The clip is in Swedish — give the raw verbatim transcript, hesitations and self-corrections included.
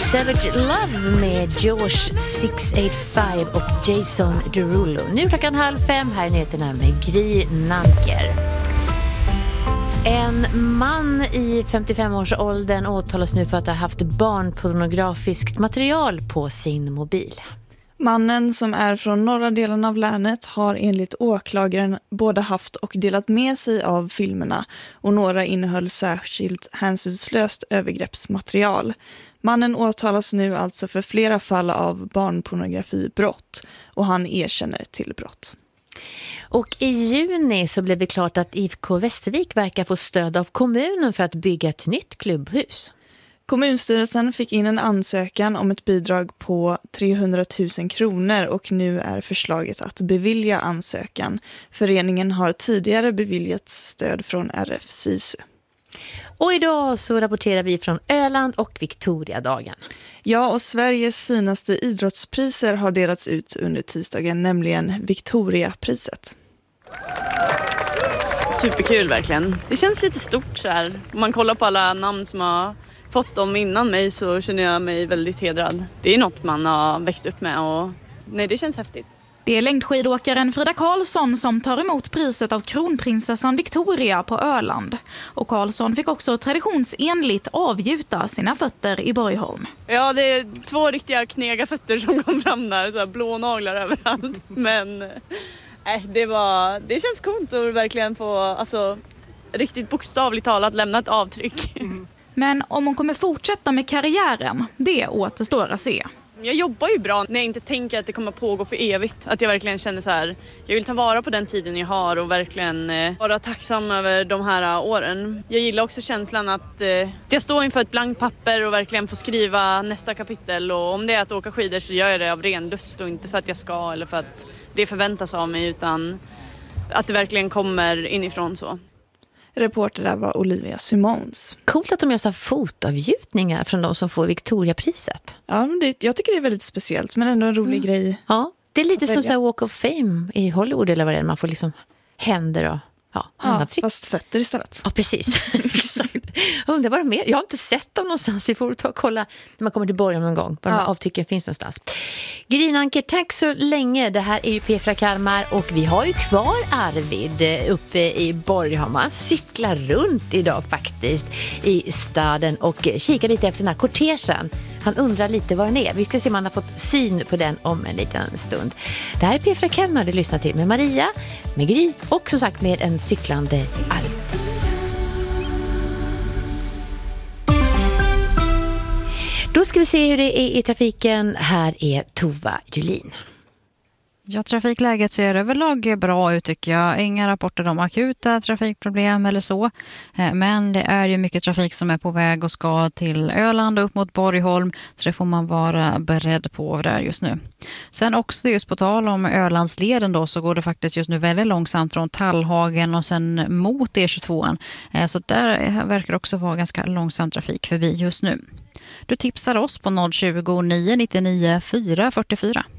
Savage Love med George sex åtta fem och Jason Derulo. Nu klockan halv fem, här är nyheterna med Gry Nanker. En man i femtiofem-årsåldern åtalas nu för att ha haft barnpornografiskt material på sin mobil. Mannen, som är från norra delen av länet, har enligt åklagaren både haft och delat med sig av filmerna, och några innehöll särskilt hänsynslöst övergreppsmaterial. Mannen åtalas nu alltså för flera fall av barnpornografibrott, och han erkänner till brott. Och i juni så blev det klart att I F K Västervik verkar få stöd av kommunen för att bygga ett nytt klubbhus. Kommunstyrelsen fick in en ansökan om ett bidrag på trehundratusen kronor, och nu är förslaget att bevilja ansökan. Föreningen har tidigare beviljat stöd från R F SISU. Och idag så rapporterar vi från Öland och Victoriadagen. Ja, och Sveriges finaste idrottspriser har delats ut under tisdagen, nämligen Victoriapriset. Superkul verkligen. Det känns lite stort så här. Om man kollar på alla namn som har fått dem innan mig så känner jag mig väldigt hedrad. Det är något man har växt upp med, och nej, det känns häftigt. Det är längdskidåkaren Frida Karlsson som tar emot priset av kronprinsessan Victoria på Öland. Och Karlsson fick också traditionsenligt avgjuta sina fötter i Borgholm. Ja, det är två riktiga knega fötter som kom fram där, så här blå naglar överallt. Men nej, det var det känns coolt att verkligen få, alltså, riktigt bokstavligt talat lämna ett avtryck. Mm. Men om hon kommer fortsätta med karriären, det återstår att se. Jag jobbar ju bra när jag inte tänker att det kommer pågå för evigt. Att jag verkligen känner så här, jag vill ta vara på den tiden jag har och verkligen eh, vara tacksam över de här åren. Jag gillar också känslan att eh, jag står inför ett blankt papper och verkligen får skriva nästa kapitel. Och om det är att åka skidor så gör jag det av ren lust och inte för att jag ska eller för att det förväntas av mig, utan att det verkligen kommer inifrån så. Reporter där var Olivia Simons. Coolt att de gör så här fotavgjutningar från de som får Victoriapriset. Ja, det, jag tycker det är väldigt speciellt, men ändå en rolig mm. grej. Ja, det är lite som så här Walk of Fame i Hollywood eller vad det är. Man får liksom händer och ja, ja fast fötter istället. Ja, precis. Exakt. Undrar vad det är mer. Jag har inte sett dem någonstans. Vi får ta och kolla när man kommer till Borgholm någon gång. Var ja. de avtrycken finns någonstans. Gry Nanker, tack så länge. Det här är ju P fyra Kalmar och vi har ju kvar Arvid uppe i Borgholm. Han cyklar runt idag faktiskt i staden och kikar lite efter den här kortegen. Han undrar lite vad den är. Vi ska se om han har fått syn på den om en liten stund. Det här är P fyra Kalmar du lyssnar till med Maria, med Gry och som sagt med en cyklande Arvid. Då ska vi se hur det är i trafiken. Här är Tova Julin. Ja, trafikläget ser överlag bra ut tycker jag. Inga rapporter om akuta trafikproblem eller så. Men det är ju mycket trafik som är på väg och ska till Öland och upp mot Borgholm. Så det får man vara beredd på där just nu. Sen också just på tal om Ölandsleden då, så går det faktiskt just nu väldigt långsamt från Tallhagen och sen mot E tjugotvå. Så där verkar det också vara ganska långsam trafik förbi just nu. Du tipsar oss på noll tjugo, nio nio nio, fyra fyra fyra.